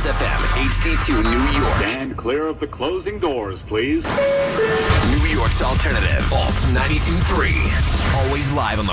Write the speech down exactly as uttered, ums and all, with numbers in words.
Kiss F M, H D two New York. Stand clear of the closing doors, please. New York's alternative, Alt ninety-two point three. Always live on the